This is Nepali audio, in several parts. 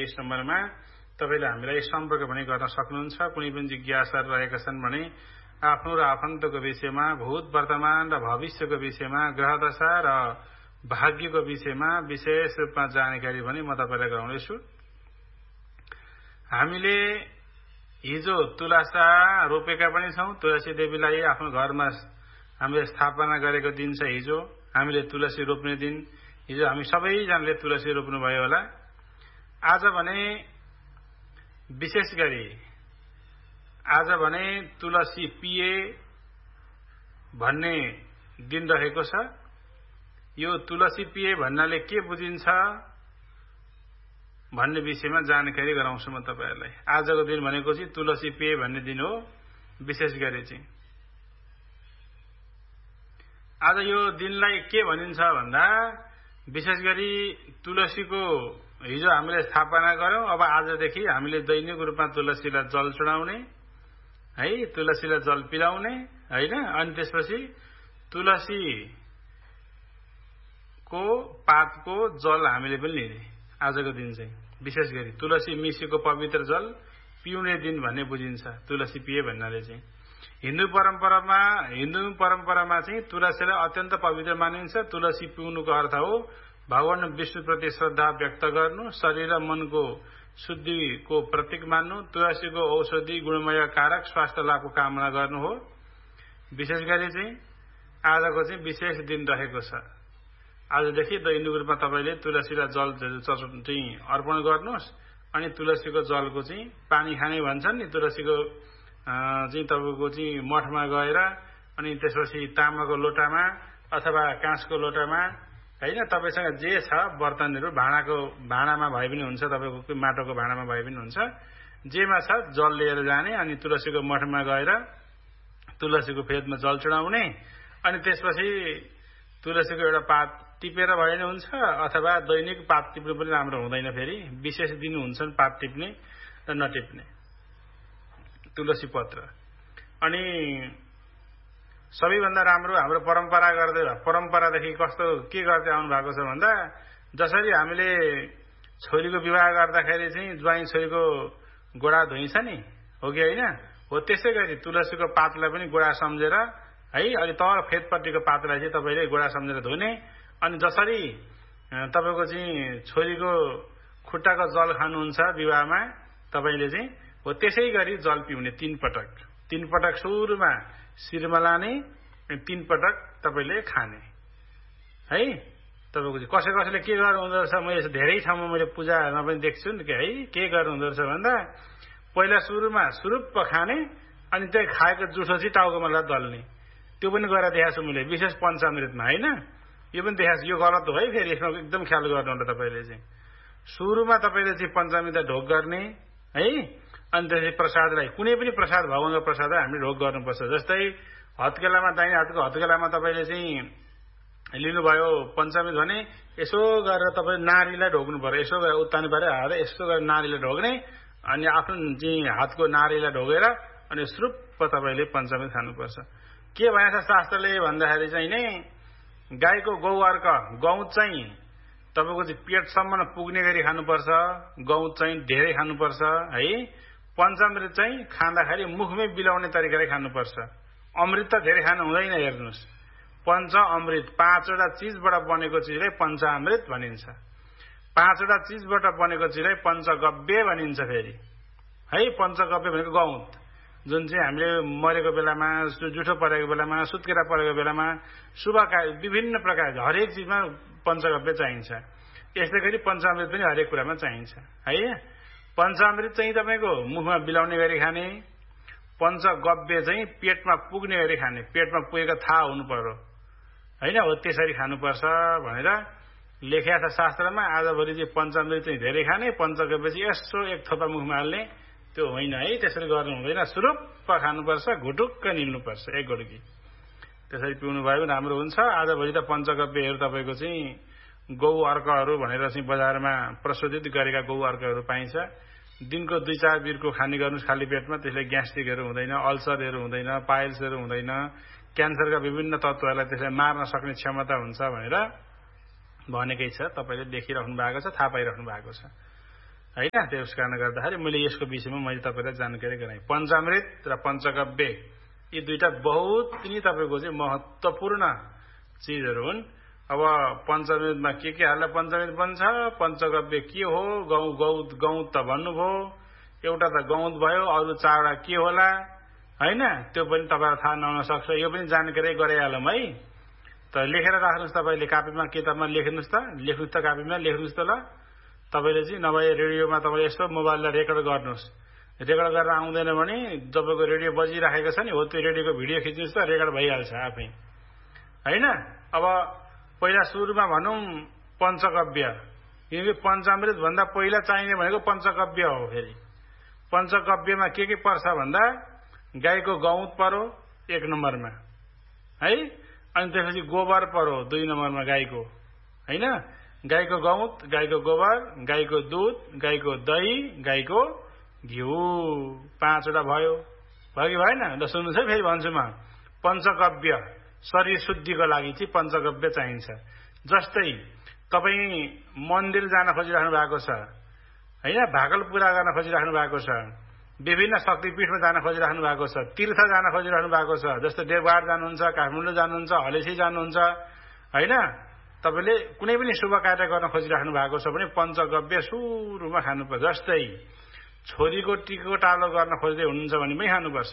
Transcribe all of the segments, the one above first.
23 नम्बरमा तपाईले हामीलाई सम्पर्क पनि गर्न सक्नुहुन्छ। कुनै पनि जिज्ञासाहरू रहेका छन् भने आफ्नो र आफन्तको विषयमा, भूत वर्तमान र भविष्यको विषयमा, ग्रहदशा र भाग्यको विषयमा विशेष रूपमा जानकारी पनि म तपाईलाई गराउँदैछु। हामीले हिजो तुलसा रोपेका पनि छौं। तुलसी देवीलाई आफ्नो घरमा हामीले स्थापना गरेको दिन छ हिजो। हामीले तुलसी रोप्ने दिन हिजो हामी सबैजनाले तुलसी रोप्नु भयो होला। आज भने विशेष गरी तुलसी पिए भन्ने दिन रहेको छ। यो तुलसी पिए भन्नाले के बुझिन्छ भन्ने विषयमा जानकारी गराउँछु म तपाईहरुलाई। आजको दिन भनेको चाहिँ तुलसी पिए भन्ने दिन हो। विशेष गरी चाहिँ आज यो दिनलाई के भनिन्छ भन्दा विशेष गरी तुलसीको हिजो हामीले स्थापना गर्यौं। अब आजदेखि हामीले दैनिक रूपमा तुलसीलाई जल चढाउने है, तुलसीलाई जल पिलाउने हैन। अनि त्यसपछि तुलसीको पातको जल हामीले पनि लिने। आजको दिन चाहिँ विशेष गरी तुलसी मिसिएको पवित्र जल पिउने दिन भन्ने बुझिन्छ। तुलसी पिए भन्नाले चाहिँ हिन्दू परम्परामा चाहिँ तुलसीलाई अत्यन्त पवित्र मानिन्छ। तुलसी पिउनुको अर्थ हो भगवान विष्णुप्रति श्रद्धा व्यक्त गर्नु, शरीर र मनको शुद्धिको प्रतीक मान्नु, तुलसीको औषधि गुणमय कारक स्वास्थ्य लाभको कामना गर्नु हो। विशेष गरी चाहिँ आजको चाहिँ विशेष दिन रहेको छ। आजदेखि दैनिक रूपमा तपाईले तुलसीलाई जल चाहिँ अर्पण गर्नुहोस्। अनि तुलसीको जलको चाहिँ पानी खाने भन्छन् नि। तुलसीको चाहिँ तपाईको चाहिँ मठमा गएर अनि त्यसपछि तामाको लोटामा अथवा काँसको लोटामा हैन, तपाईसँग जे छ बर्तनहरु, भाँडामा भए पनि हुन्छ, तपाईको माटोको भाँडामा भए पनि हुन्छ, जेमा छ जल लिएर जाने। अनि तुलसीको मठमा गएर तुलसीको फेदमा जल चढाउने। अनि त्यसपछि तुलसीको एउटा पात टिपेर भए नि हुन्छ, अथवा दैनिक पात टिप्नु पनि राम्रो हुँदैन। फेरि विशेष दिन हुन्छन् पात टिप्ने र नटिप्ने तुलसी पत्र। अनि सबैभन्दा राम्रो हाम्रो परम्परादेखि कस्तो के गर्दै आउनु भएको छ भन्दा जसरी हामीले छोरीको विवाह गर्दाखेरि चाहिँ ज्वाइँ छोरीको गोडा धुइन्छ नि, हो कि हैन, हो त्यसै गरी तुलसीको पातलाई पनि गोडा सम्झेर है, अनि तल फेदपट्टिको पातलाई चाहिँ तपाईले गोडा सम्झेर धुने। अनि जसरी तपाईको चाहिँ छोरीको खुट्टाको जल खानुहुन्छ विवाहमा तपाईले चाहिँ, हो त्यसै गरी जल पिउने 3 पटक सुरुमा शिरमा लाने, 3 पटक तपाईले खाने है। तपाईको चाहिँ कसैले के गर्नु हुँदो रहेछ, म यसो धेरै ठाउँमा मैले पूजामा पनि देख्छु नि है, के गर्नु हुँदो रहेछ भन्दा पहिला सुरुमा सुरुप्प खाने, अनि त्यो खाएको जुठो चाहिँ टाउकोमा दल्ने। त्यो पनि गरेर देखाएको छु मैले विशेष पञ्चामृतमा हैन। यो पनि देखाएको छु, यो गलत हो है। फेरि यसमा एकदम ख्याल गर्नु होला तपाईले चाहिँ। सुरुमा तपाईले चाहिँ पञ्चामृत ढोक गर्ने है। अनि त्यसपछि प्रसादलाई, कुनै पनि प्रसाद भगवानको प्रसाद हामीले ढोक गर्नुपर्छ। जस्तै हत्केलामा, दाहिने हातको हत्केलामा तपाईले चाहिँ लिनुभयो पञ्चामृत भने यसो गरेर तपाईले नारीलाई ढोक्नु पर्यो। यसो गरेर उत्तानी पारेर हात यसो गरेर नारीलाई ढोक्ने। अनि आफ्नो चाहिँ हातको नारीलाई ढोकेर अनि श्रुप्प तपाईले पञ्चामृत खानुपर्छ। के भनेछ शास्त्रले भन्दाखेरि चाहिँ नि, गाईको गौअर्क गहुँ चाहिँ तपाईको चाहिँ पेटसम्म पुग्ने गरी खानुपर्छ। गहुँ चाहिँ धेरै खानुपर्छ है। पञ्चामृत चाहिँ खाँदाखेरि मुखमै बिलाउने तरिकाले खानुपर्छ। अमृत त धेरै खानु हुँदैन। हेर्नुस्, पञ्च अमृत 5वटा चीजबाट बनेको चिजलाई पञ्चामृत भनिन्छ। 5वटा चीजबाट बनेको चिजलाई पञ्चगव्य भनिन्छ। फेरि है, पञ्चगव्य भनेको गहुँत, जुन चाहिँ हामीले मरेको बेलामा, जुठो परेको बेलामा, सुत्केरा परेको बेलामा, शुभ कार्य विभिन्न प्रकार हरेक चिजमा पञ्चगव्य चाहिन्छ। यसै गरी पञ्चामृत पनि हरेक कुरामा चाहिन्छ है। पञ्चामृत चाहिँ तपाईको मुखमा बिलाउने गरी खाने, पञ्चगव्य चाहिँ पेटमा पुग्ने गरी खाने। पेटमा पुगेको थाहा हुनु पर्यो हैन, हो त्यसरी खानुपर्छ भनेर लेखेको छ शास्त्रमा। आजभोलि चाहिँ पञ्चामृत चाहिँ धेरै खाने, पञ्चगव्य चाहिँ यसो एक थोपा मुखमा हाल्ने, त्यो होइन है। त्यसरी गर्नु हुँदैन। सुरुप्प खानुपर्छ, घुटुक्क निल्नुपर्छ, एक गुडकी। त्यसरी पिउनु भयो भने राम्रो हुन्छ। आजभोलि त पञ्चगव्यहरू तपाईको चाहिँ गौ अर्कहरू भनेर चाहिँ बजारमा प्रशोधित गरेका गौ अर्कहरू पाइन्छ। दिनको 2-4 बिरको खाने गर्नुस् खाली पेटमा। त्यसले ग्यास्ट्रिकहरू हुँदैन, अल्सरहरू हुँदैन, पाइल्सहरू हुँदैन, क्यान्सरका विभिन्न तत्त्वहरूलाई त्यसले मार्न सक्ने क्षमता हुन्छ भनेर भनेकै छ। तपाईले देखिराख्नु भएको छ, थाहा पाइराख्नु भएको छ। हैन। त्यस कारणले गर्दाखेरि मैले यसको विषयमा मैले तपाईलाई जानकारी गराएँ। पञ्चामृत र पञ्चगव्य यी दुईटा बहुत नै तपाईको चाहिँ महत्त्वपूर्ण चीजहरू हुन्। अब पञ्चामृतमा के हाल्दा पञ्चामृत बन्छ, पञ्चगव्य के हो, गौत त भन्नुभयो, एउटा त गौत भयो, अरु चारवटा के होला हैन, त्यो पनि तपाईलाई थाहा नहुन सक्छ। यो पनि जानकारी गराइहालौँ है। त लेखेर राख्नुस्, तपाईले कापीमा किताबमा लेख्नुस् त, लेख्नुस् त कापीमा लेख्नुस् त ल। तपाईले चाहिँ नभए रेडियोमा तपाईले यसो मोबाइललाई रेकर्ड गर्नुस्। रेकर्ड गरेर आउँदैन भने जबको रेडियो बजिराखेको छ नि हो त्यो रेडियोको भिडियो खिच्नुस् त, रेकर्ड भइहाल्छ आफै हैन। अब पहिला सुरुमा भनौं पञ्चगव्य, किनकि पञ्चामृत भन्दा पहिला चाहिने भनेको पञ्चगव्य हो। फेरि पञ्चगव्यमा के पर्छ भन्दा गाईको गौत पर्यो 1 नम्बरमा है, अनि त्यसपछि गोबर पर्यो 2 नम्बरमा गाईको हैन। गाईको गौत, गाईको गोबर, गाईको दूध, गाईको दही, गाईको घिउ, 5 वटा भयो कि भएन? ल सुन्नुस् है, फेरि भन्छु म। पञ्चगव्य शरीर शुद्धिको लागि चाहिँ पञ्चगव्य चाहिन्छ। जस्तै तपाई मन्दिर जान खोजिराख्नु भएको छ हैन, भाकल पूरा गर्न खोजिराख्नु भएको छ, विभिन्न शक्तिपीठमा जान खोजिराख्नु भएको छ, तीर्थ जान खोजिराख्नु भएको छ, जस्तै देवघाट जानुहुन्छ, काठमाडौँ जानुहुन्छ, हलेसी जानुहुन्छ हैन। तपाईले कुनै पनि शुभ कार्य गर्न खोजिराख्नु भएको छ भने पञ्चगव्य सुरुमा खानुपर्छ। जस्तै छोरीको टिको टालो गर्न खोज्दै हुनुहुन्छ भने पनि खानुपर्छ,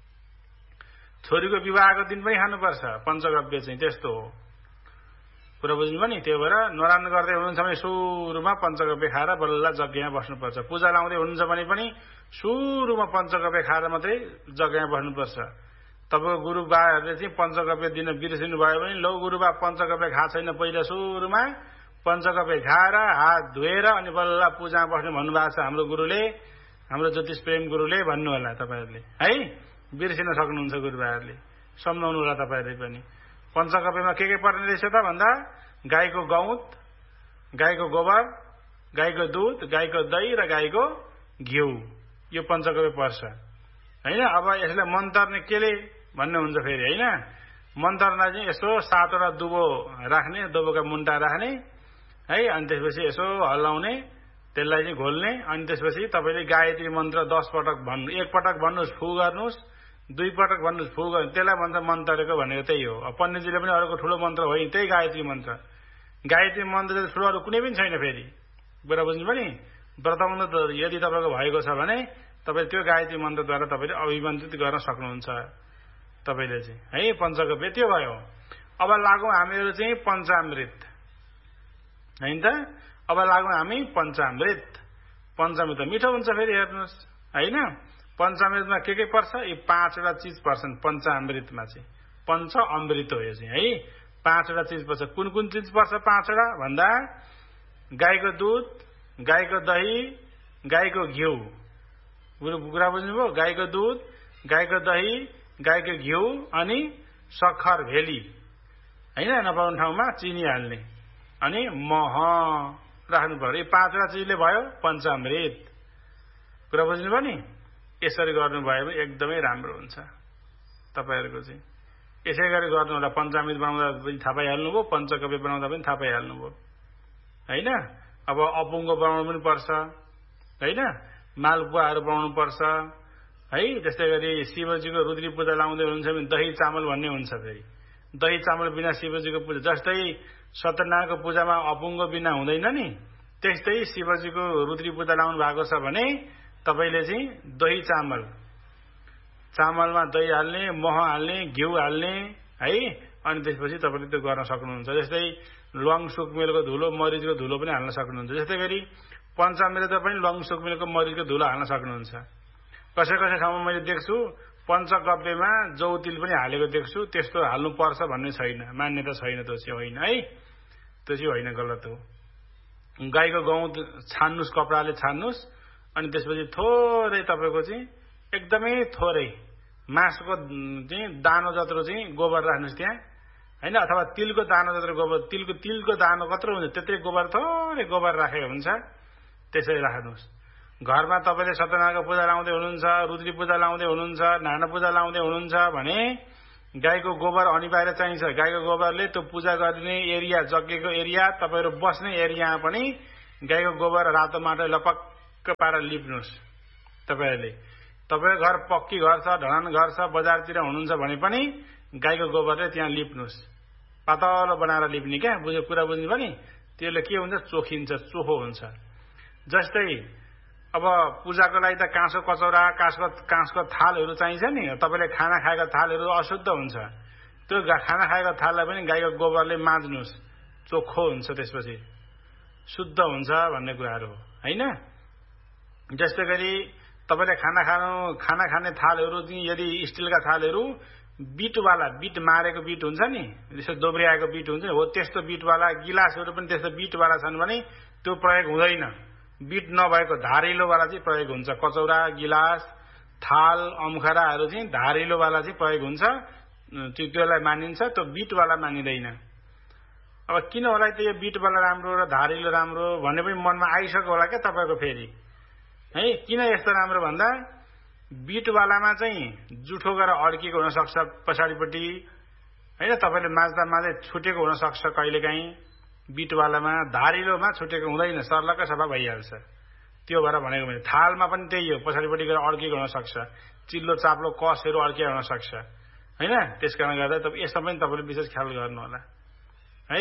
छोरीको विवाहको दिन पनि खानुपर्छ। पञ्चगव्य चाहिँ त्यस्तो हो, कुरा बुझ्नुभयो नि। त्यो भएर नराम्रो गर्दै हुनुहुन्छ भने सुरुमा पञ्चगव्य खाएर बल्ल जग्गामा बस्नुपर्छ। पूजा लाउँदै हुनुहुन्छ भने पनि सुरुमा पञ्चगव्य खाएर मात्रै जग्गामा बस्नुपर्छ। तपाईको गुरुबाहरूले चाहिँ पञ्चगव्य दिन बिर्सिनु भयो भने लौ गुरुबा पञ्चगव्य खा छैन, पहिला सुरुमा पञ्चगव्य खाएर हात धोएर अनि बल्ल पूजामा बस्नु भन्नुभएको छ हाम्रो गुरुले, हाम्रो ज्योतिष प्रेम गुरुले भन्नु होला तपाईहरुले है। बिर्सिन सक्नुहुन्छ गुरुबाहरूले, सम्झाउनु होला तपाईहरुले पनि। पञ्चगव्यमा के पर्ने रहेछ त भन्दा गाईको गौत, गाईको गोबर, गाईको दूध, गाईको दही र गाईको घिउ, यो पञ्चगव्य पर्छ हैन। अब यसलाई मन्तर्ने केले भन्नुहुन्छ फेरि हैन। मन्तर्नलाई चाहिँ यसो 7 वटा दुबो राख्ने, दुबोका मुन्टा राख्ने है, अनि त्यसपछि यसो हल्लाउने, त्यसलाई चाहिँ घोल्ने, अनि त्यसपछि तपाईले गायत्री मन्त्र 10 पटक भन्नु, 1 पटक भन्नुस् फू गर्नुस्, 2 पटक भन्नुस् फू गर्नु, त्यसलाई भन्छ मन्तरेको भनेको त्यही हो। अब पण्डितजीले पनि अरूको ठुलो मन्त्र होइन, त्यही गायत्री मन्त्र। गायत्री मन्त्र ठुलो अरू कुनै पनि छैन फेरि, कुरा बुझ्नुभयो नि। व्रतबन्ध यदि तपाईको भएको छ भने तपाईले त्यो गायत्री मन्त्रद्वारा तपाईले अभिमन्त्रित गर्न सक्नुहुन्छ तपाईले चाहिँ है। पञ्चगव्य त्यो भयो। अब लागौं हामीहरु चाहिँ पञ्चामृत हैन त। अब लागौं हामी पञ्चामृत। पञ्चामृत मिठो हुन्छ फेरि हेर्नुस् हैन। पञ्चामृतमा के पर्छ? यी 5 वटा चीज पर्छन् पञ्चामृतमा चाहिँ। पञ्च अमृत हो यो चाहिँ है। 5 वटा चीज पर्छ। कुन चीज पर्छ 5 वटा भन्दा गाईको दूध, गाईको दही, गाईको घिउ, कुरा बुझ्नुभयो? गाईको दूध, गाईको दही, गाईको घिउ अनि सक्खर भेली हैन, नपाउने ठाउँमा चिनी हाल्ने, अनि मह राख्नु पर्यो। यो 5 वटा चीजले भयो पञ्चामृत, कुरा बुझ्नुभयो नि। यसरी गर्नुभयो भने एकदमै राम्रो हुन्छ तपाईहरुको चाहिँ। यसै गरी गर्नु होला। पञ्चामृत बनाउँदा पनि थाहा पाइहाल्नुभयो, पञ्चगव्य बनाउँदा पनि थाहा पाइहाल्नुभयो हैन। अब अपुङ्गो बनाउनु पनि पर्छ हैन, मालपुवाहरू बनाउनु पर्छ है। त्यस्तै गरी शिवजीको रुद्री पूजा लाउँदै हुनुहुन्छ भने दही चामल भन्ने हुन्छ फेरि। दही चामल बिना शिवजीको पूजा, जस्तै सत्यनारायणको पूजामा अपुङ्गो बिना हुँदैन नि, त्यस्तै शिवजीको रुद्री पूजा लाउनु भएको छ भने तपाईले चाहिँ दही चामल, चामलमा दही हाल्ने, मह हाल्ने, घिउ हाल्ने है, अनि त्यसपछि तपाईले त्यो गर्न सक्नुहुन्छ। जस्तै ल्वाङ सुकमेलको धुलो, मरिचको धुलो पनि हाल्न सक्नुहुन्छ। जस्तै गरी पञ्चामृत पनि ल्वाङ सुकमेलको मरिचको धुलो हाल्न सक्नुहुन्छ। कसै ठाउँमा मैले देख्छु पञ्चगव्यमा जौतिल पनि हालेको देख्छु, त्यस्तो हाल्नु पर्छ भन्ने छैन, मान्यता छैन, त्यो चाहिँ होइन है, त्यो चाहिँ होइन, गलत हो। गाईको गौत छान्नुस्, कपडाले छान्नुस्, अनि त्यसपछि थोरै तपाईको चाहिँ एकदमै थोरै मासुको चाहिँ दानो जत्रो चाहिँ गोबर राख्नुस् त्यहाँ हैन, अथवा तिलको दानो जत्रो गोबर, तिलको दानो कत्रो हुन्छ त्यत्रै गोबर, थोरै गोबर राखेको हुन्छ, त्यसरी राख्नुस्। घरमा तपाईले सत्यनारायणको पूजा लाउँदै हुनुहुन्छ, रुद्री पूजा लाउँदै हुनुहुन्छ, नारायण पूजा लाउँदै हुनुहुन्छ भने गाईको गोबर अनिवार्य चाहिन्छ। गाईको गोबरले त्यो पूजा गर्ने एरिया, जग्गेको एरिया, तपाईहरु बस्ने एरियामा पनि गाईको गोबर रातो माटो लपक्क पारेर लिप्नुहोस्। तपाईहरुले तपाईको घर पक्की घर छ, ढलान घर छ, बजारतिर हुनुहुन्छ भने पनि गाईको गोबरले त्यहाँ लिप्नुहोस्। पातलो बनाएर लिप्ने क्या, बुझ्यो कुरा बुझ्नु पनि। त्यसले के हुन्छ, चोखिन्छ, चोखो हुन्छ। जस्तै अब पूजाको लागि त काँसको कचौरा, काँसको थालहरू चाहिन्छ नि। तपाईले खाना खाएको थालहरू अशुद्ध हुन्छ, त्यो खाना खाएको थाललाई पनि गाईको गोबरले माझ्नुहोस्, चोखो हुन्छ, त्यसपछि शुद्ध हुन्छ भन्ने कुराहरू हो, हैन। जस्तै गरी तपाईले खाना खाने थालहरू यदि स्टिलका थालहरू बीट मारेको बीट हुन्छ नि, जस्तो दोब्रियाएको बीट हुन्छ नि, हो त्यस्तो बीटवाला गिलासहरू पनि त्यस्तो बीटवाला छन् भने त्यो प्रयोग हुँदैन। बीट नभएको धारिलोवाला चाहिँ प्रयोग हुन्छ। कचौरा, गिलास, थाल, अम्खराहरू चाहिँ धारिलोवाला चाहिँ प्रयोग हुन्छ, त्यसलाई मानिन्छ, त्यो बीटवाला मानिँदैन। अब किन होला त यो बीटवाला राम्रो र धारिलो राम्रो भन्ने पनि मनमा आइसक्यो होला क्या तपाईको फेरि, है। किन यस्तो राम्रो भन्दा बीटवालामा चाहिँ जुठो गरेर अड्किएको हुन सक्छ पछाडिपट्टि, हैन। तपाईले माझ्दा माझ्दै छुटेको हुन सक्छ कहिलेकाहीँ बीटवालामा। धारिलोमा छुटेको हुँदैन, सर्लक्क सफा भइहाल्छ। त्यो भएर भनेको मैले थालमा पनि त्यही हो, पछाडिपट्टि गएर अड्किएको हुन सक्छ, चिल्लो चाप्लो कसहरू अड्किएको हुन सक्छ, हैन। त्यसकारण गर्दा यसमा पनि तपाईले विशेष ख्याल गर्नु होला, है।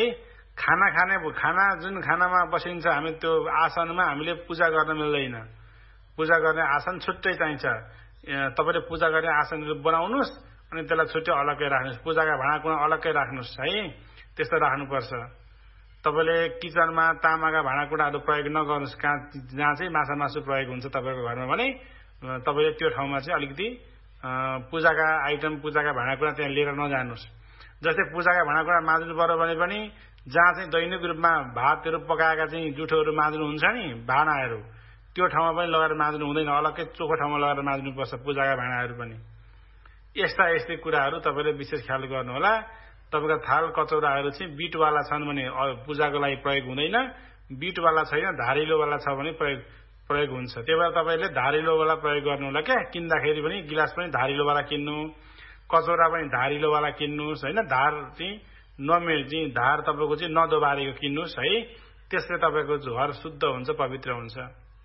खाना जुन खानामा बसिन्छ हामी, त्यो आसनमा हामीले पूजा गर्न मिल्दैन। पूजा गर्ने आसन छुट्टै चाहिन्छ। तपाईले पूजा गर्ने आसनहरू बनाउनुस् अनि त्यसलाई छुट्टै अलग्गै राख्नुस्। पूजाका भाँडाकुँडा अलग्गै राख्नुस्, है। त्यस्तो राख्नुपर्छ। तपाईले किचनमा तामाका भाँडाकुँडाहरू प्रयोग नगर्नुस्, जहाँ चाहिँ माछा मासु प्रयोग हुन्छ तपाईको घरमा भने तपाईले त्यो ठाउँमा चाहिँ अलिकति पूजाका आइटम, पूजाका भाँडाकुँडा त्यहाँ लिएर नजानुस्। जस्तै पूजाका भाँडाकुँडा माझ्नु पर्यो भने पनि जहाँ चाहिँ दैनिक रूपमा भातहरू पकाएका चाहिँ जुठोहरू माझ्नुहुन्छ नि, भाँडाहरू, त्यो ठाउँमा पनि लगाएर माझ्नु हुँदैन, अलग्गै चोखो ठाउँमा लगाएर माझ्नुपर्छ पूजाका भाँडाहरू पनि। यस्ता कुराहरू तपाईले विशेष ख्याल गर्नु होला। तपाईका थाल कचौराहरू चाहिँ बीटवाला छन् भने पूजाको लागि प्रयोग हुँदैन, बीटवाला छैन धारिलोवाला छ भने प्रयोग हुन्छ। त्यही भएर तपाईले धारिलोवाला प्रयोग गर्नु होला क्या। किन्दाखेरि पनि गिलास पनि धारिलोवाला किन्नु, कचौरा पनि धारिलोवाला किन्नुस्, हैन। धार चाहिँ धार तपाईको चाहिँ नदोबारेको किन्नुस्, है। त्यसले तपाईको घर शुद्ध हुन्छ, पवित्र हुन्छ।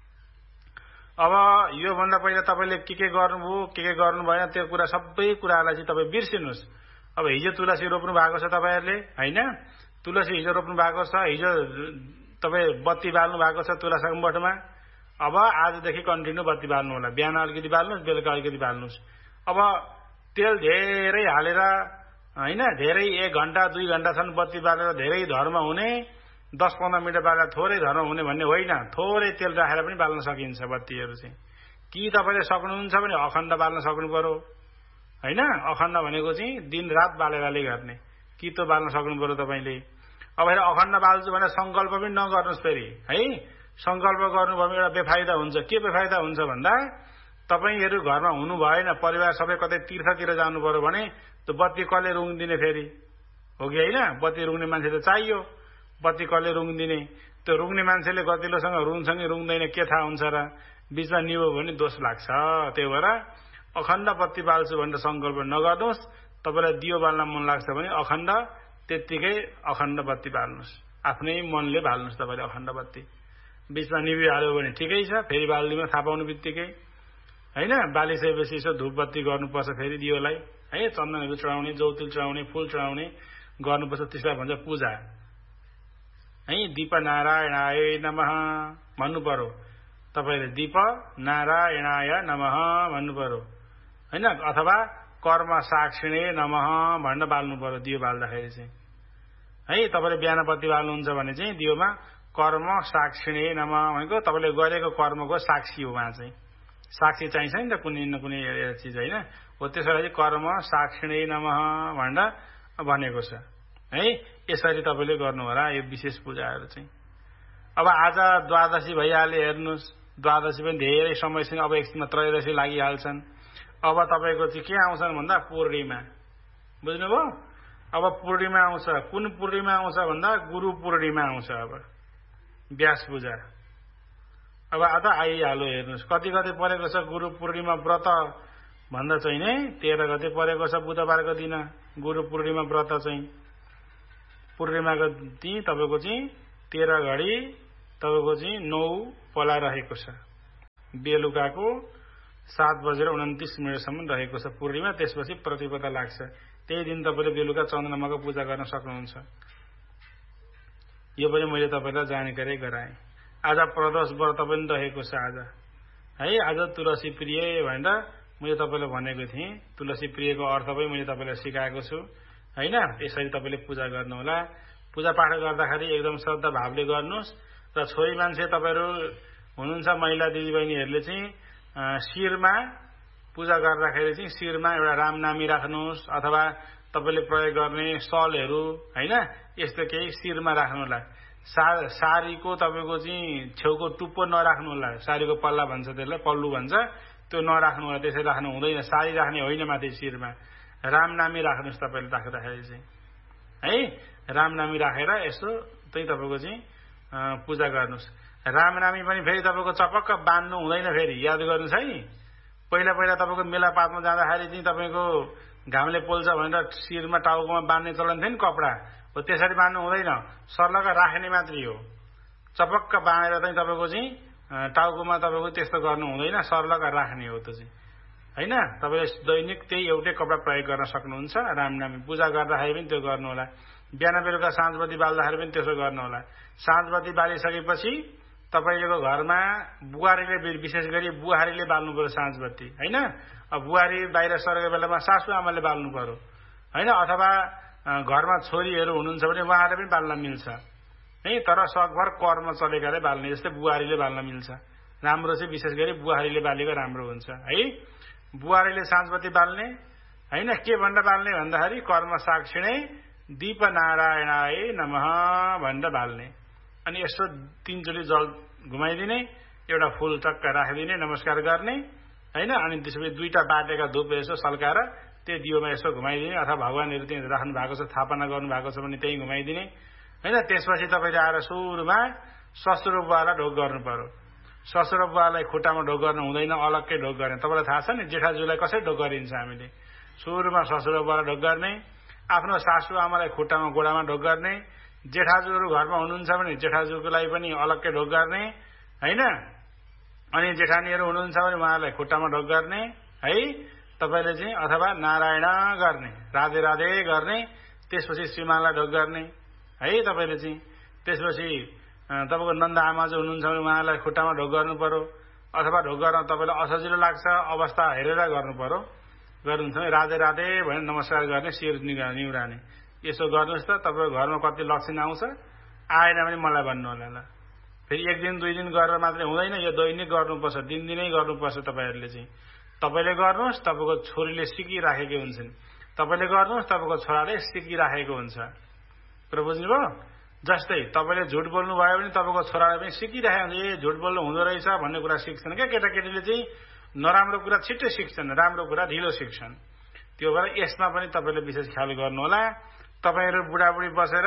अब यो भन्दा पहिला तपाईले के गर्नुभयो, के गर्नु भएन, त्यो कुरा सबै कुरालाई चाहिँ तपाई बिर्सिनुस्। अब हिजो तुलसी रोप्नु भएको छ तपाईहरुले, हैन। तुलसी हिजो रोप्नु भएको छ, हिजो तपाई बत्ती बाल्नु भएको छ तुलसीको मठमा। अब आजदेखि कन्टिन्यू बत्ती बाल्नु होला। बिहान अलिकति बाल्नुस्, बेलुका अलिकति बाल्नुस्। अब तेल धेरै हालेर, हैन, धेरै 1 घण्टा 2 घण्टासम्म बत्ती बालेर धेरै धर्म हुने, 10-15 मिनेट बालेर थोरै धर्म हुने भन्ने होइन। थोरै तेल राखेर पनि बाल्न सकिन्छ बत्तीहरू चाहिँ। कि तपाईले सक्नुहुन्छ भने अखण्ड बाल्न सक्नु पर्यो, हैन। अखण्ड भनेको चाहिँ दिन रात बालेरले गर्ने, कि त बाल्न सक्नु पर्यो तपाईले। अब फेरि अखण्ड बाल्छु भने संकल्प पनि नगर्नुस् फेरि, है। संकल्प गर्नु भने एउटा बेफाइदा हुन्छ। के बेफाइदा हुन्छ भन्दा तपाईहरु घरमा हुनु भएन, परिवार सबै कतै तीर्थतिर जानु पर्यो भने त्यो बत्ती कसले रुङ्दिने फेरि, हो कि हैन। बत्ती रुङ्ने मान्छे त चाहियो, बत्ती कसले रुङ्दिने। त्यो रुङ्ने मान्छेले गतिलोसँग रुङ्छ कि रुङ्दैन के थाहा हुन्छ र, बीचमा निभो भने दोष लाग्छ। त्यही भएर अखण्ड बत्ती बाल्छु भनेर संकल्प नगर्नुस्। तपाईलाई दियो बाल्न मन लाग्छ भने अखण्ड त्यतिकै अखण्ड बत्ती बाल्नुस्, आफ्नै मनले बाल्नुस् तपाईले अखण्ड बत्ती। बीचमा निभिहाल्यो भने ठिकै छ, फेरि बाल्दिमा थाहा पाउनु बित्तिकै, हैन। बालिसकेपछि यसो धूप बत्ती गर्नुपर्छ फेरि दियोलाई, है। चन्दनहरू चढाउने, जौतुल चढाउने, फूल चढाउने गर्नुपर्छ। त्यसलाई भन्छ पूजा, है। दीप नारायणाय नमः भन्नु पर्यो तपाईले। दीप नारायणाय नमः भन्नु पर्यो, हैन। अथवा कर्म साक्षिणे नमः भन्न बाल्नु पर्यो दियो बाल्दाखेरि चाहिँ, है। तपाईले बिहान बत्ती बाल्नुहुन्छ भने चाहिँ दियोमा कर्म साक्षिणे नमः भनेको तपाईले गरेको कर्मको साक्षी हो। वहाँ चाहिँ साक्षी चाहिन्छ नि त कुनै न कुनै चिज, हैन। हो त्यसैले कर्म साक्षिणे नमः भनेर भनेको छ, है। यसरी तपाईले गर्नु होला यो विशेष पूजाहरू चाहिँ। अब आज द्वादशी भइहाल्यो, हेर्नुस्। द्वादशी पनि धेरै समयसँग अब एकछिनमा त्रयोदशी लागिहाल्छन्। अब तपाईको चाहिँ के आउँछन् भन्दा पूर्णिमा, बुझ्नुभयो। अब पूर्णिमा आउँछ। कुन पूर्णिमा आउँछ भन्दा गुरु पूर्णिमा आउँछ। अब व्यास पूजा अब आता आइहाल्यो, हेर्नुस्। कति परेको छ गुरु पूर्णिमा व्रत भन्दा चाहिँ नै 13 गते परेको छ बुधबारको दिन गुरु पूर्णिमा व्रत चाहिँ। पूर्णिमाको दिन तपाईको चाहिँ 13 घडी तपाईको चाहिँ 9 पला रहेको छ, बेलुकाको 7:29 रहेको छ पूर्णिमा। त्यसपछि प्रतिपदा लाग्छ। त्यही दिन तपाईले बेलुका चन्द्रमाको पूजा गर्न सक्नुहुन्छ। यो पनि मैले तपाईलाई जानकारी गराएँ। आज प्रदोष व्रत पनि रहेको छ आज है। आज तुलसी प्रिय भनेर मैले तपाईलाई भनेको थिएँ। तुलसी प्रियको अर्थ पनि मैले तपाईलाई सिकाएको छु हैन। यसरी तपाईले पूजा गर्नु होला। पूजा पाठ गर्दाखेरि एकदम श्रद्धा भावले गर्नुस्। र छोरी मान्छे तपाईहरु हुनुहुन्छ महिला दिदीबहिनीहरुले चाहिँ शिरमा पूजा गर्दाखेरि चाहिँ शिरमा एउटा राम नामी राख्नुस् अथवा तपाईले प्रयोग गर्ने सलहरु हैन यस्तो केही शिरमा राख्नु होला। सारीको तपाईको चाहिँ छेउको टुप्पो नराख्नु होला। सारीको पल्ला भन्छ त्यसलाई, पल्लु भन्छ, त्यो नराख्नु होला। त्यसै राख्नु हुँदैन। सारी राख्ने होइन माथि शिरमा। राम नामी राख्नुस् तपाईले राख्दाखेरि चाहिँ है। राम नामी राखेर यसो त्यही तपाईको चाहिँ पूजा गर्नुस्। राम नामी पनि फेरि तपाईको चपक्क बान्नु हुँदैन। फेरि याद गर्नुस् है। पहिला पहिला तपाईको मेला पातमा जाँदाखेरि चाहिँ तपाईको घामले पोल्छ भनेर शिरमा टाउकोमा बान्ने चलन थियो नि कपडा, हो त्यसरी बान्नु हुँदैन। सर्लक राख्ने मात्रै हो। चपक्क बाँधेर चाहिँ तपाईको चाहिँ टाउकोमा तपाईको त्यस्तो गर्नु हुँदैन। सर्लक राख्ने हो त्यो चाहिँ हैन। तपाईले दैनिक त्यही एउटै कपडा प्रयोग गर्न सक्नुहुन्छ। रामनामी पूजा गर्दाखेरि पनि त्यो गर्नु होला। बिहान बेलुका साँझबत्ती बाल्दाखेरि पनि त्यसो गर्नु होला। साँझबत्ती बालिसकेपछि तपाईको घरमा बुहारीले विशेष गरी बुहारीले बाल्नु पर्यो साँझबत्ती हैन। अब बुहारी बाहिर सरेको बेलामा सासु आमाले बाल्नु पर्यो हैन। अथवा घरमा छोरीहरु हुनुहुन्छ भने उहाँले पनि बाल्न मिल्छ है। तर सकभर कर्म चलेकाले बाल्ने जस्तै बुहारीले बाल्न मिल्छ। राम्रो चाहिँ विशेष गरी बुहारीले बालेको राम्रो हुन्छ है। बुहारीले साँझबत्ती बाल्ने हैन। के भनेर बाल्ने भन्दाखेरि कर्म साक्षिणे दीप नारायणाय नमः भनेर बाल्ने। अनि यसो 3 चोटि जल घुमाइदिने, एउटा फूल टक्क राखिदिने, नमस्कार गर्ने हैन। अनि त्यसपछि 2टा बाटेका धूप यसो सल्काएर त्यो दियोमा यसो घुमाइदिने। अथवा भगवानहरु त्यही राख्नु भएको छ, स्थापना गर्नु भएको छ भने त्यही घुमाइदिने हैन। त्यसपछि तपाईले आएर सुरुमा ससुर बुवालाई ढोग गर्नु पर्यो। ससुर बुवालाई खुट्टामा ढोग गर्नु हुँदैन, अलग्गै ढोग गर्ने। तपाईलाई थाहा छ नि जेठाजुलाई कसरी ढोग गरिन्छ हामीले। सुरुमा ससुर बुवालाई ढोग गर्ने, आफ्नो सासु आमालाई खुट्टामा गोडामा ढोग गर्ने। जेठाजुहरु घरमा हुनुहुन्छ भने जेठाजुको लागि पनि अलग्गै ढोग गर्ने हैन। अनि जेठानीहरु हुनुहुन्छ भने उहाँलाई खुट्टामा ढोग गर्ने है तपाईले चाहिँ। अथवा नारायण गर्ने, राधे राधे गर्ने। त्यसपछि श्रीमानलाई ढोग गर्ने है तपाईले चाहिँ। त्यसपछि तपाईको नन्द आमा जो हुनुहुन्छ भने उहाँलाई खुट्टामा ढोग गर्नु पर्यो। अथवा ढोग गर्न तपाईलाई असजिलो लाग्छ अवस्था हेरेर गर्नु पर्यो। गर्नुहुन्छ भने राधे राधे भनेर नमस्कार गर्ने, शिर निउराने। यसो गर्नुस् त तपाईको घरमा कति लक्षण आउँछ। आएन भने मलाई भन्नु होला ल। फेरि 1 दिन 2 दिन गरेर मात्रै हुँदैन। यो दैनिक गर्नुपर्छ, दिनदिनै गर्नुपर्छ। तपाईहरुले चाहिँ तपाईले गर्नुस्, तपाईको छोरीले सिकिराखेकै हुन्छन्। तपाईले गर्नुस्, तपाईको छोराले सिकिराखेको हुन्छ। कुरा बुझ्नुभयो। जस्तै तपाईले झुट बोल्नु भयो भने तपाईको छोराले पनि सिकिराखेको हुन्छ। ए झुट बोल्नु हुँदो रहेछ भन्ने कुरा सिक्छन् क्या। केटाकेटीले चाहिँ नराम्रो कुरा छिट्टै सिक्छन्, राम्रो कुरा ढिलो सिक्छन्। त्यो भएर यसमा पनि तपाईले विशेष ख्याल गर्नु होला। तपाईहरु बुढाबुढी बसेर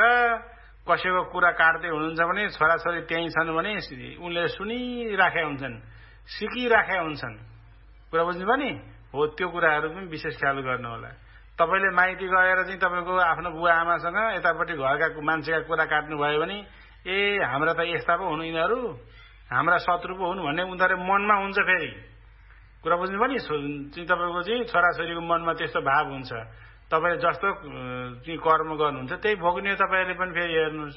कसैको कुरा काट्दै हुनुहुन्छ भने छोराछोरी त्यही छन् भने उनले सुनिराखे हुन्छन्, सिकिराखे हुन्छन्। कुरा बुझ्नुभयो नि। हो त्यो कुराहरु पनि विशेष ख्याल गर्नु होला। तपाईले माइती गएर चाहिँ तपाईको आफ्नो बुवा आमासँग यतापट्टि घरका मान्छेका कुरा काट्नु भयो भने ए हाम्रा त यस्ता पो हुनु, यिनीहरु हाम्रा शत्रु पो हुनु भन्ने उनीहरु मनमा हुन्छ। फेरि कुरा बुझ्नुभयो नि। चाहिँ तपाईको चाहिँ छोराछोरीको मनमा त्यस्तो भाव हुन्छ। तपाईले जस्तो चाहिँ कर्म गर्नुहुन्छ त्यही भोग्ने तपाईले पनि। फेरि हेर्नुस्,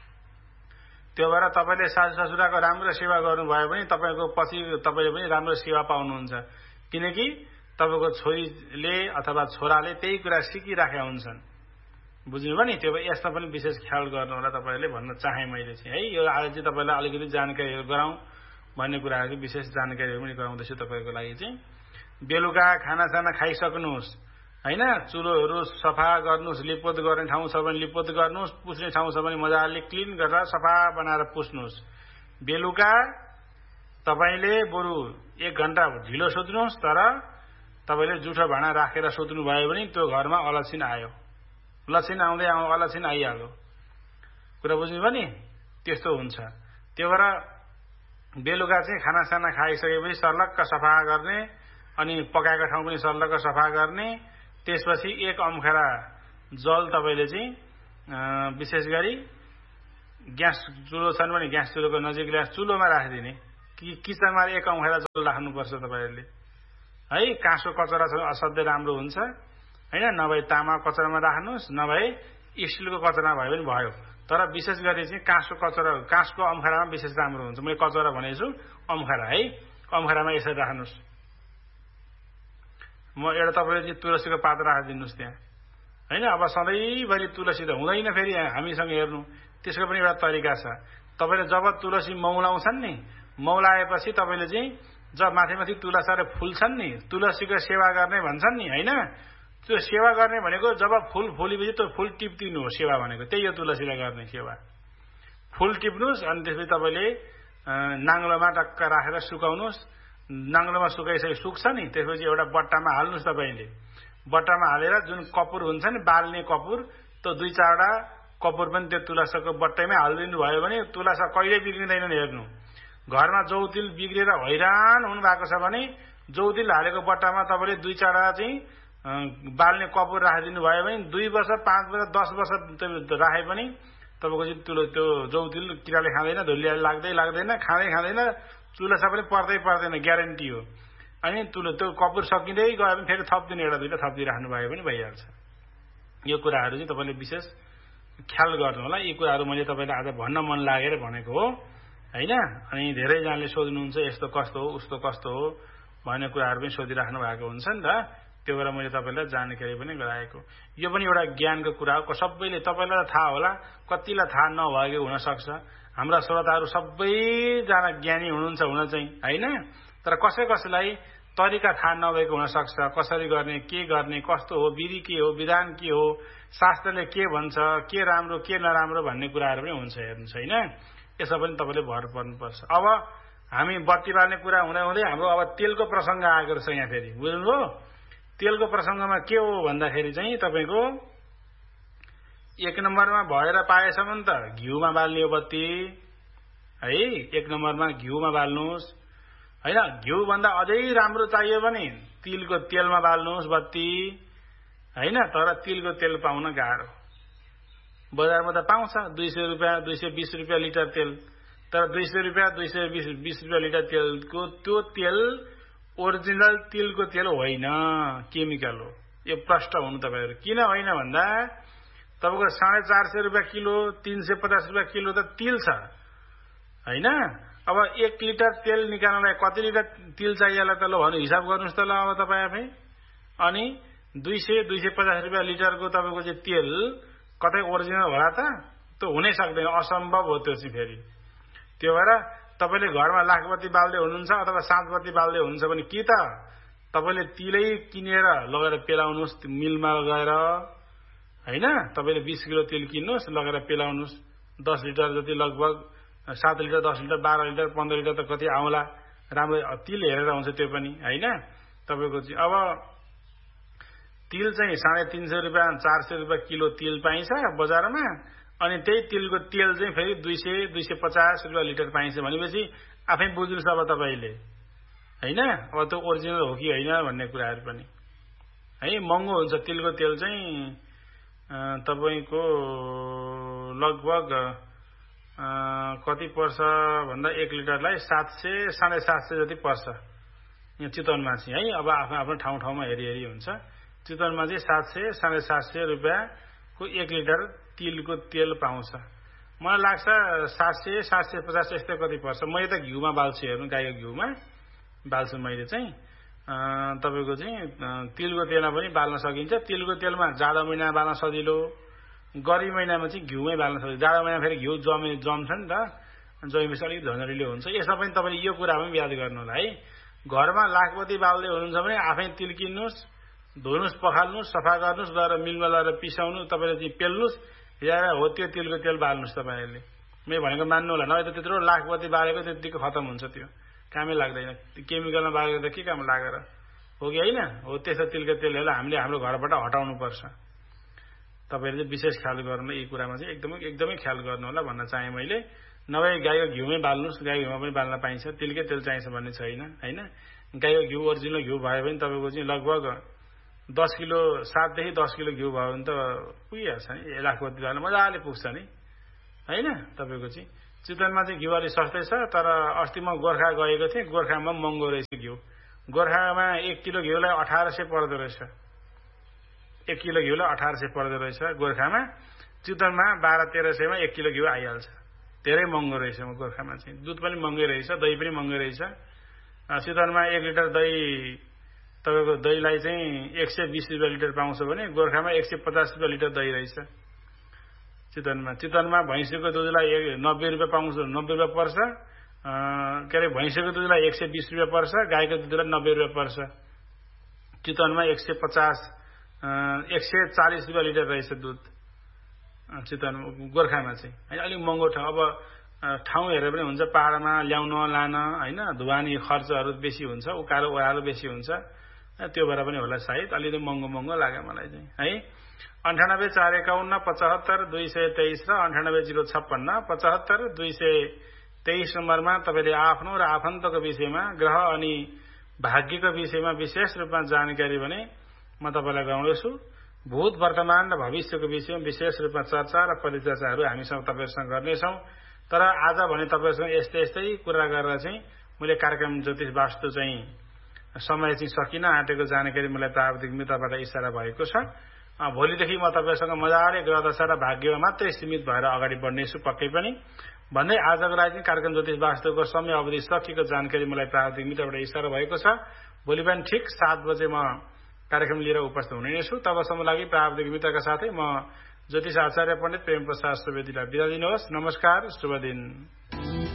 त्यो भएर तपाईले सासु ससुराको राम्रो सेवा गर्नुभयो भने तपाईको पछि तपाईले पनि राम्रो सेवा पाउनुहुन्छ। किनकि तपाईको छोरीले अथवा छोराले त्यही कुरा सिकिराखेका हुन्छन्। बुझ्नुभयो नि। त्यो यसमा पनि विशेष ख्याल गर्नु होला तपाईहरुले भन्न चाहे मैले चाहिँ है। यो आज चाहिँ तपाईलाई अलिकति जानकारीहरु गराउँ भन्ने कुराहरु विशेष जानकारीहरु पनि गराउँदैछु तपाईको लागि चाहिँ। बेलुका खानासाना खाइसक्नुस् हैन। चुलोहरु सफा गर्नुस्, लिपोत गर्ने ठाउँ छ भने लिपोत गर्नुस्, पुस्ने ठाउँ छ भने मजाले क्लिन गरेर सफा बनाएर पुस्नुस्। बेलुका तपाईले बरु 1 घण्टा ढिलो सुत्नुस्। तर तपाईले जुठो भाँडा राखेर सुत्नु भयो भने त्यो घरमा अलक्षिण आयो, लक्षिण आउँदै अलक्षिण आइहाल्यो। कुरा बुझ्नुभयो नि। त्यस्तो हुन्छ। त्यो भएर बेलुका चाहिँ खानासाना खाइसकेपछि सर्लक्क सफा गर्ने, अनि पकाएको ठाउँ पनि सर्लक्क सफा गर्ने। त्यसपछि 1 अम्खेरा जल तपाईले चाहिँ विशेष गरी ग्यास चुलो छन् भने ग्यास चुलोको नजिक ल्याएर चुलोमा राखिदिने किचनमा एक औँखेरा जल राख्नुपर्छ तपाईहरुले है। काँसको कचरा असाध्यै राम्रो हुन्छ हैन, नभए तामा कचरामा राख्नुस्, नभए स्टिलको कचरामा भए पनि भयो। तर विशेष गरी चाहिँ काँसको अम्खरामा विशेष राम्रो हुन्छ। मैले कचरा भनेछु अम्खरा है, अम्खरामा यसरी राख्नुस्। म एउटा तपाईले चाहिँ तुलसीको पात राखिदिनुस् त्यहाँ हैन। अब सधैँभरि तुलसी त हुँदैन फेरि हामीसँग हेर्नु, त्यसको पनि एउटा तरिका छ। तपाईले जब तुलसी मौलाउँछन् नि, मौलाएपछि तपाईले चाहिँ जब माथि तुलसीले फुल्छन् नि, तुलसीको सेवा गर्ने भन्छन् नि हैन। त्यो सेवा गर्ने भनेको जब फूल फुलेपछि त्यो फूल टिप्दिनु हो सेवा भनेको, त्यही हो तुलसीलाई गर्ने सेवा। फूल टिप्नुस् अनि त्यसपछि तपाईले नाङ्लोमा टक्क राखेर सुकाउनुस्। नाङ्लोमा सुकाइसके सुक्छ नि, त्यसपछि एउटा बट्टामा हाल्नुस्। तपाईले बट्टामा हालेर जुन कपुर हुन्छ नि, बाल्ने कपुर, त्यो 2-4 कपुर पनि त्यो तुलसीको बट्टैमै हालिदिनु भयो भने तुलसी कहिल्यै बिग्रिँदैन। हेर्नु, घरमा जौतिल बिग्रेर हैरान हुनु भएको छ भने जौतिल हालेको बट्टामा तपाईले 2-4 चाहिँ बाल्ने कपुर राखिदिनु भयो भने 2 वर्ष 5 वर्ष 10 वर्ष राखे पनि तपाईको चाहिँ त्यो जौतिल किराले खाँदैन, धुलियाले लाग्दैन, खाँदैन, तुलसा पनि पर्दैन, ग्यारेन्टी हो। अनि त्यो कपुर सकिँदै गयो भने फेरि थप्दिनु, एउटा दुईटा थप्दिराख्नु भयो भने भइहाल्छ। यो कुराहरू चाहिँ तपाईले विशेष ख्याल गर्नु होला। यी कुराहरू मैले तपाईलाई आज भन्न मन लागेर भनेको हो हैन। अनि धेरैजनाले सोध्नुहुन्छ यस्तो कस्तो हो उस्तो कस्तो हो भन्ने कुराहरू पनि सोधिराख्नु भएको हुन्छ नि त। त्यो भएर मैले तपाईलाई जानकारी पनि गराएको। यो पनि एउटा ज्ञानको कुरा हो। सबैले तपाईलाई थाहा होला, कतिलाई थाहा नभएको हुन सक्छ। हाम्रा श्रोताहरू सबैजना ज्ञानी हुनुहुन्छ हुन चाहिँ हैन। तर कसैलाई तरिका थाहा नभएको हुन सक्छ। कसरी गर्ने, के गर्ने, कस्तो हो, विधि के हो, विधान के हो, शास्त्रले के भन्छ, के राम्रो के नराम्रो भन्ने कुराहरू पनि हुन्छ हेर्नु छैन। यसो पनि तपाईले भर पर्नुपर्छ। अब हामी बत्ती बाल्ने कुरा हुँदै हाम्रो अब तेलको प्रसंग आएको छ यहाँ फेरि, बुझ्नुभयो। तेलको प्रसंगमा के हो भन्दाखेरि चाहिँ तपाईको 1 नम्बरमा भएर पाएसम्म त घिउमा बाल्ने हो बत्ती है। 1 नम्बरमा घिउमा बाल्नुस् हैन। घिउ भन्दा अझै राम्रो चाहियो भने तिलको तेलमा बाल्नुस् बत्ती हैन। तर तिलको तेल पाउन गाह्रो। बजारमा त पाउँछ 200 रुपैयाँ 220 रुपैयाँ लिटर तेल। तर 200 रुपैयाँ 220 रुपैयाँ लिटर तेलको त्यो तेल ओरिजिनल तिलको तेल होइन, केमिकल हो। यो प्रष्ट हुनु तपाईहरु। किन होइन भन्दा तपाईको 450 रुपैयाँ किलो 350 रुपैयाँ किलो त तिल छ हैन। अब 1 लिटर तेल निकाल्नलाई कति लिटर तिल चाहिएला त ल भन्नु, हिसाब गर्नुस् त ल अब तपाई आफै। अनि 200-250 रुपैयाँ लिटरको तपाईको चाहिँ तेल कतै ओरिजिनल होला त? त्यो हुनै सक्दैन, असम्भव हो त्यो चाहिँ फेरि। त्यो भएर तपाईले घरमा लाखबत्ती बाल्दै हुनुहुन्छ अथवा 7 बत्ती बाल्दै हुनुहुन्छ भने कि त तपाईले तिलै किनेर लगेर पेलाउनुस् मिलमा गएर हैन। तपाईले 20 किलो तेल किन्नुस्, लगेर पेलाउनुस्। 10 लिटर जति लगभग 7 लिटर 10 लिटर 12 लिटर 15 लिटर त कति आउला। राम्रो तिल हेरेर आउँछ त्यो पनि हैन। तपाईको चाहिँ अब तिल चाहिँ 350 रुपैयाँ 400 रुपैयाँ किलो तिल पाइन्छ बजारमा। अनि त्यही तिलको तेल चाहिँ फेरि 200-250 रुपैयाँ लिटर पाइन्छ भनेपछि आफै बुझ्नुस् अब तपाईले हैन। अब त्यो ओरिजिनल हो कि हैन भन्ने कुराहरु पनि है। महँगो हुन्छ तिलको तेल चाहिँ तपाईको लगभग कति पर्छ भन्दा 1 लिटरलाई 700-750 जति पर्छ यहाँ चितवनमा चाहिँ है। अब आफ्नो ठाउँमा हेरी हुन्छ। चितवनमा चाहिँ 700-750 रुपैयाँको 1 लिटर तिलको तेल पाउँछ। मलाई लाग्छ 700-750 यस्तै कति पर्छ। मैले त घिउमा बाल्छु हेर्नु, गाईको घिउमा बाल्छु मैले चाहिँ। तपाईको चाहिँ तिलको तेलमा पनि बाल्न सकिन्छ। तिलको तेलमा जाडो महिना बाल्न सजिलो, गर्मी महिनामा चाहिँ घिउमै बाल्न सजिलो। जाडो महिना फेरि घिउ जम्छ नि त, जमेपछि अलिक झन्झरिलो हुन्छ। यसमा पनि तपाईले यो कुरा पनि याद गर्नु होला है। घरमा लाखबत्ती बाल्दै हुनुहुन्छ भने आफै तिल किन्नुस्, धुनुस्, पखाल्नुस्, सफा गर्नुस्, गएर मिलमा लगेर पिसाउनु, तपाईले चाहिँ पेल्नुस्, या हो त्यो तिलको तेल बाल्नुस् तपाईहरुले। मैले भनेको मान्नु होला, नभए त त्यत्रो लाखबत्ती बालेको त्यतिको खतम हुन्छ, त्यो कामै लाग्दैन। केमिकलमा बालेको त के काम लागेर हो कि हैन। हो त्यस्तो तिलको तेलहरु हामीले हाम्रो घरबाट हटाउनु पर्छ। तपाईहरुले विशेष ख्याल गर्नु यी कुरामा चाहिँ एकदमै ख्याल गर्नु होला भन्न चाहे मैले। नभए गाईको घिउमै बाल्नुस्, गाईको घिउमा पनि बाल्न पाइन्छ, तिलकै तेल चाहिन्छ भन्ने छैन हैन। गाईको घिउ ओरिजिनल घिउ भयो भने तपाईको चाहिँ लगभग 10 किलो 7 देखि 10 किलो घिउ भयो भने त पुगिहाल्छ नि। लाखबत्ती बाल्न मजाले पुग्छ नि हैन। तपाईको चाहिँ चितवनमा चाहिँ घिउ अलि सस्तै छ, तर अस्ति म गोर्खा गएको थिएँ, गोर्खामा महँगो रहेछ घिउ। गोर्खामा 1 किलो घिउलाई 1800 पर्दो रहेछ, 1 किलो घिउलाई 1800 पर्दो रहेछ गोर्खामा। चितवनमा 1200-1300 मा 1 किलो घिउ आइहाल्छ। धेरै महँगो रहेछ गोर्खामा चाहिँ। दुध पनि महँगै रहेछ, दही पनि महँगै रहेछ। चितवनमा 1 लिटर दही तपाईको दहीलाई चाहिँ 120 रुपैयाँ लिटर पाउँछ भने गोर्खामा 150 रुपैयाँ लिटर दही रहेछ चितवनमा भैँसीको दुधलाई 90 रुपैयाँ पाउँछ, 90 रुपैयाँ पर्छ। के अरे भैँसीको दुधलाई 120 रुपैयाँ पर्छ, गाईको दुधलाई 90 रुपैयाँ पर्छ। चितवनमा 140 रुपैयाँ लिटर रहेछ दुध चितवन गोर्खामा चाहिँ हैन। अलिक महँगो ठाउँ, अब ठाउँ हेरेर पनि हुन्छ, पहाडमा ल्याउन लान हैन, ढुवानी खर्चहरू बेसी हुन्छ, उकालो ओह्रालो बेसी हुन्छ, त्यो भएर पनि होला सायद अलिकति महँगो लाग्यो मलाई चाहिँ है। 98 451 75 223 र 98 056 75 223 नम्बरमा तपाईले आफ्नो र आफन्तको विषयमा, ग्रह अनि भाग्यको विषयमा विशेष रूपमा जानकारी भने म तपाईलाई गराउँदैछु। भूत, वर्तमान र भविष्यको विषयमा विशेष रूपमा चर्चा र परिचर्चाहरू हामीसँग तपाईहरुसँग गर्नेछौं। तर आज भने तपाईहरुसँग यस्तै कुरा गरेर चाहिँ मैले कार्यक्रम ज्योतिष वास्तु चाहिँ समय चाहिँ सकिन आँटेको जानकारी मलाई प्राविधिक मित्रबाट इशारा भएको छ। भोलिदेखि म तपाईहरुसँग मजाले ग्रह दशा र भाग्यमा मात्रै सीमित भएर अगाडि बढ्नेछु पक्कै पनि भन्दै आजको लागि कार्यक्रम ज्योतिष वास्तुको समय अवधि सकिएको जानकारी मलाई प्राविधिक मित्रबाट इशारा भएको छ। भोलि बिहान ठिक 7 बजे म कार्यक्रम लिएर उपस्थित हुने नै छु। तबसम्म लागि प्राविधिक मित्रका साथै म ज्योतिष आचार्य पण्डित प्रेम प्रसाद सुवेदीलाई बिदा दिनुहोस्। नमस्कार, शुभ दिन।